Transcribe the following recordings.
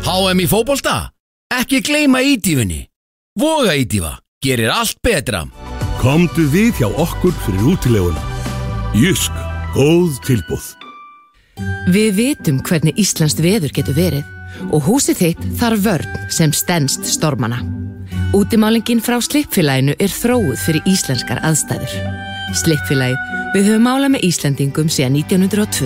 HM í fótbolta? Ekki gleyma ídýfunni. Voga ídýfa gerir allt betra. Komdu við hjá okkur fyrir útileguna. Jysk, góð tilboð. Við vitum hvernig íslenskt veður getur verið og húsið þitt þarf vörn sem stenst stormana. Útimálingin frá Slippfélaginu þróuð fyrir íslenskar aðstæður. Slippfélagið, við höfum málað með Íslendingum síðan 1902.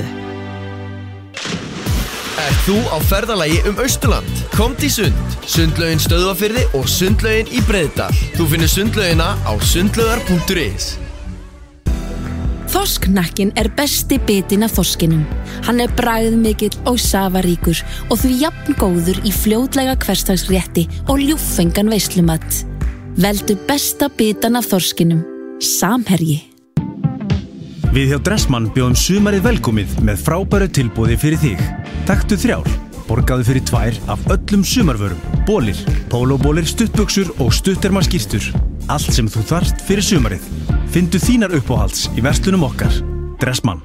Ert þú á ferðalagi Austurland? Komdu í Sund, Sundlaugin Stöðvarfirði og Sundlaugin í Breiðdal. Þú finnur sundlaugina á sundlaugar.is. Þorsknakkin besti bitinn af þorskinum. Hann bragðmikill og safaríkur og því jafn góður í fljótlega hversdagsrétti og ljúffengan veislumat. Veldu besta bitan af þorskinum. Samherji. Við hjá Dressmann bjóðum sumarið velkomið með frábæru tilboði fyrir þig. Taktu 3, borgaðu fyrir 2 af öllum sumarvörum. Bólir, pólóbólir, stuttbuxur og stuttermaskýrtur. Allt sem þú þarft fyrir sumarið. Findu þínar uppáhalds í verslunum okkar. Dressmann.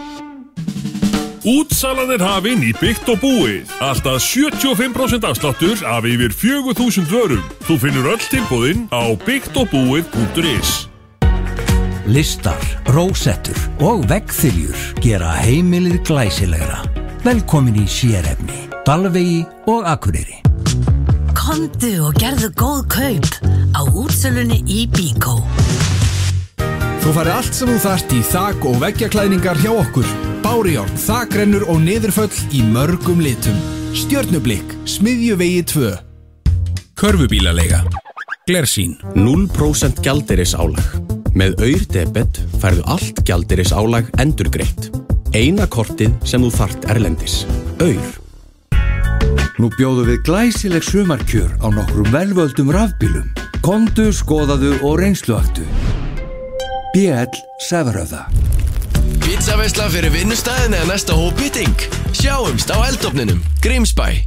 Útsalan hafin í Byggt og búið. Allt að 75% afsláttur af yfir 4.000 vörum. Þú finnur öll tilboðin á bygtogbuið.is. Listar, rósettur og veggþiljur gera heimilið glæsilegra. Velkomin í sérefni, Dalvegi og Akureyri. Komdu og gerðu góð kaup á útsölunni í Bíkó. Þú farið allt sem þú þarft í þak- og veggjaklæðningar hjá okkur. Bárujárn, þakrennur og niðurföll í mörgum litum. Stjörnublikk, Smiðjuvegi 2. Körfubílaleiga. Glersýn. 0% gjaldeyrisálag. Með Aur-debet færðu allt gjaldeyrisálag endurgreitt. Eina kortið sem þú þarft erlendis. Aur. Nú bjóðum við glæsileg sumarkjör á nokkrum velvöldum rafbílum. Komdu, skoðaðu og reynsluaktu. BL Severöða. Pizzaveisla fyrir vinnustæðin eða næsta hópmeeting. Sjáumst á eldofninum, Grímsbæ.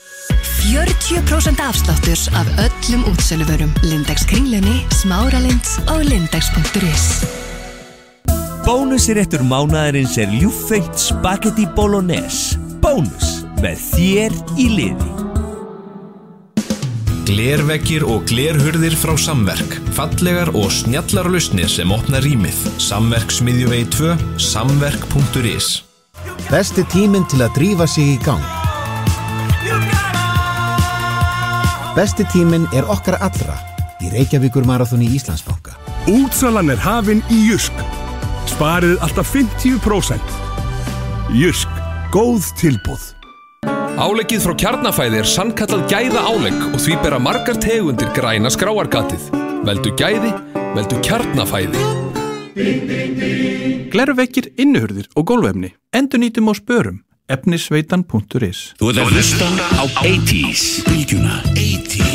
40% afsláttur af öllum útsöluvörum. Lindex Kringlunni, Smáralind og Lindex.is. Bónusréttur mánaðarins ljúffengt spagetti bolognese. Bónus með þér í liði. Glerveggir og glerhurðir frá Samverk. Fallegar og snjallar lausnir sem opna rýmið. Samverk Smiðjuvegi 2, samverk.is. Besti tíminn til að drífa sig í gang. Besti tíminn okkar allra í Reykjavíkurmaraþoni Íslandsbanka. Útsalan hafin í Jysk. Sparið alltaf 50%. Jysk, góð tilboð. Áleggið frá Kjarnafæði sannkallað gæða álegg og því bera margar tegundir græna skráargatið. Veldu gæði, veldu Kjarnafæði. Glerveggir, innuhurðir og gólfefni. Endurnýtum á spörum. Efnisveitan.is. Þú ert að hlusta á 80s. Bylgjuna 80s.